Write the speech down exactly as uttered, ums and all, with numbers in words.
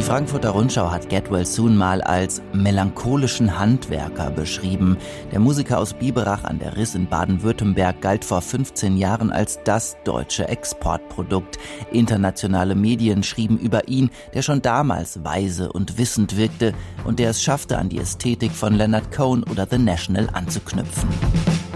Die Frankfurter Rundschau hat Get Well Soon mal als melancholischen Handwerker beschrieben. Der Musiker aus Biberach an der Riß in Baden-Württemberg galt vor fünfzehn Jahren als das deutsche Exportprodukt. Internationale Medien schrieben über ihn, der schon damals weise und wissend wirkte und der es schaffte, an die Ästhetik von Leonard Cohen oder The National anzuknüpfen.